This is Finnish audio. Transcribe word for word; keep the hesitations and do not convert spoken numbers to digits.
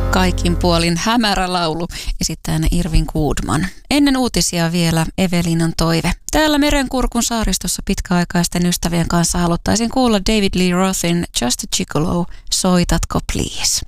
Kaikin puolin hämärä laulu esittäjänä Irvin Goodman. Ennen uutisia vielä Evelinan toive. Täällä Merenkurkun saaristossa pitkäaikaisten ystävien kanssa haluttaisiin kuulla David Lee Rothin Just a Gigolo, Soitatko please?